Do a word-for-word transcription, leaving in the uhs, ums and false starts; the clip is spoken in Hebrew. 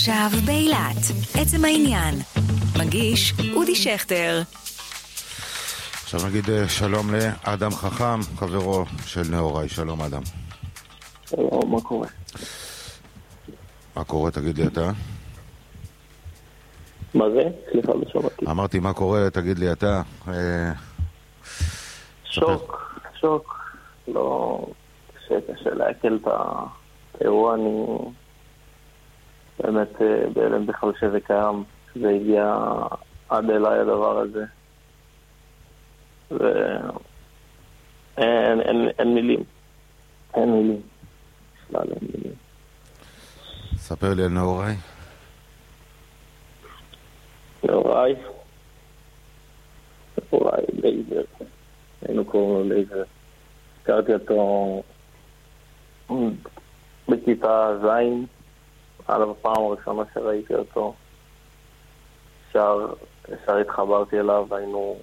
עכשיו באילת. עצם העניין. מגיש אודי שכטר. עכשיו נגיד שלום לאדם חכם, חברו של נאורי. שלום אדם. שלום, מה קורה? מה קורה? תגיד לי אתה. מה זה? סליחה, לא שמעתי. אמרתי מה קורה, תגיד לי אתה. שוק, שוק. לא... קשה להקל את האירוע. אני באמת בהלם בכלל שזה קיים. זה הגיע עד אליי הדבר הזה. ואין אין, אין מילים. אין מילים. בכלל אין מילים. ספר לי על נאורי. נאורי. נאורי, לייזר. היינו קוראים לו לייזר. הכרתי אותו בכיתה זין, עליו הפעם הראשונה שראיתי אותו. ישר, ישר התחברתי אליו, היינו